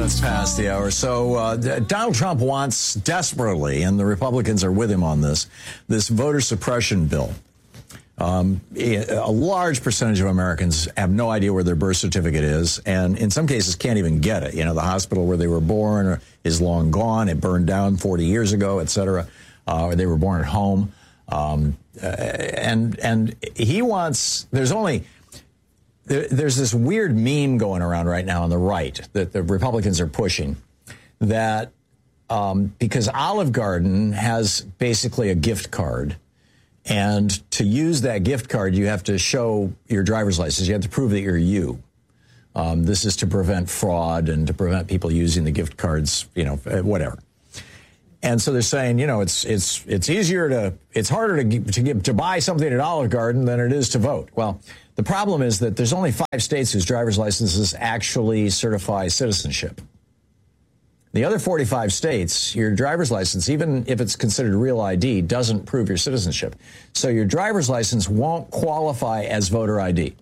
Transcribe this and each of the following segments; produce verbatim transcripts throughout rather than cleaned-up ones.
It's past the hour. So uh, Donald Trump wants desperately, and the Republicans are with him on this, this voter suppression bill. Um, a large percentage of Americans have no idea where their birth certificate is, and in some cases can't even get it. You know, the hospital where they were born is long gone. It burned down forty years ago, et cetera. Uh, or they were born at home. Um, uh, and and he wants, there's only... There's this weird meme going around right now on the right that the Republicans are pushing that um, because Olive Garden has basically a gift card, and to use that gift card, you have to show your driver's license. You have to prove that you're you. Um, this is to prevent fraud and to prevent people using the gift cards, you know, whatever. And so they're saying, you know, it's it's it's easier to it's harder to to give, to buy something at Olive Garden than it is to vote. Well, the problem is that there's only five states whose driver's licenses actually certify citizenship. The other forty-five states, your driver's license, even if it's considered real I D, doesn't prove your citizenship. So your driver's license won't qualify as voter I D.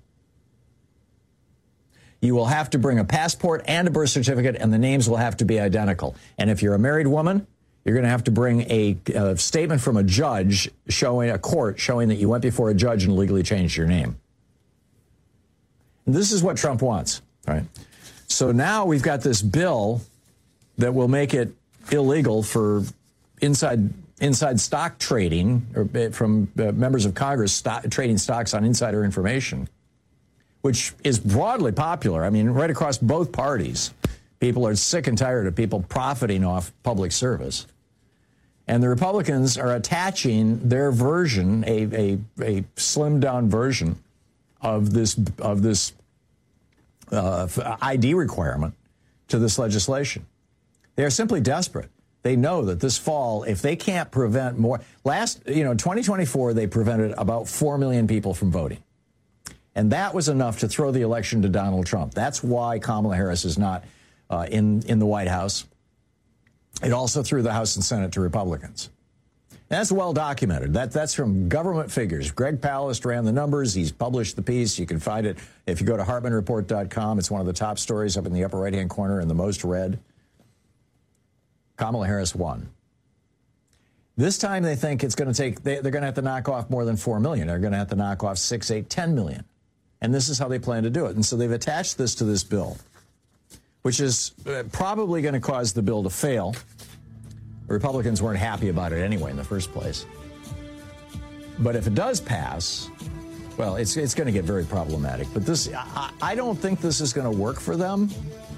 You will have to bring a passport and a birth certificate, and the names will have to be identical. And if you're a married woman, you're going to have to bring a, a statement from a judge showing, a court showing that you went before a judge and legally changed your name. And this is what Trump wants, right? So now we've got this bill that will make it illegal for inside inside stock trading or from uh, members of Congress stock, trading stocks on insider information, which is broadly popular. I mean, right across both parties. People are sick and tired of people profiting off public service. And the Republicans are attaching their version, a, a, a slimmed-down version of this of this uh, I D requirement to this legislation. They are simply desperate. They know that this fall, if they can't prevent more... Last, you know, twenty twenty-four, they prevented about four million people from voting. And that was enough to throw the election to Donald Trump. That's why Kamala Harris is not... Uh, in, in the White House. It also threw the House and Senate to Republicans. And that's well documented. That, that's from government figures. Greg Palast ran the numbers. He's published the piece. You can find it if you go to Hartman Report dot com. It's one of the top stories up in the upper right-hand corner and the most read. Kamala Harris won. This time they think it's going to take, they, they're going to have to knock off more than four million. They're going to have to knock off six, eight, ten million. And this is how they plan to do it. And so they've attached this to this bill, which is probably going to cause the bill to fail. The Republicans weren't happy about it anyway in the first place. But if it does pass, well, it's it's going to get very problematic. But this, I, I don't think this is going to work for them,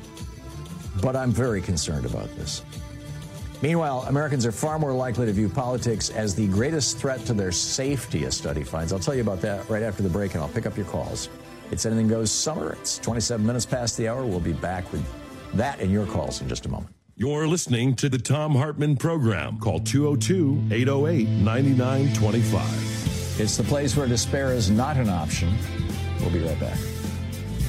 but I'm very concerned about this. Meanwhile, Americans are far more likely to view politics as the greatest threat to their safety, a study finds. I'll tell you about that right after the break, and I'll pick up your calls. It's Anything Goes Summer. It's twenty-seven minutes past the hour. We'll be back with that and your calls in just a moment. You're listening to the Thom Hartmann Program. Call two oh two, eight oh eight, nine nine two five. It's the place where despair is not an option. We'll be right back.